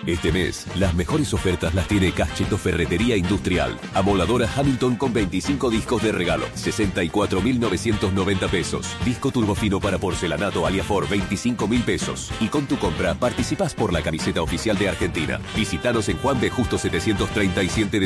Este mes, las mejores ofertas las tiene Cacheto Ferretería Industrial. Amoladora Hamilton con 25 discos de regalo, 64.990 pesos. Disco turbofino para porcelanato Aliafor, 25.000 pesos. Y con tu compra, participás por la camiseta oficial de Argentina. Visítanos en Juan B. Justo 737 de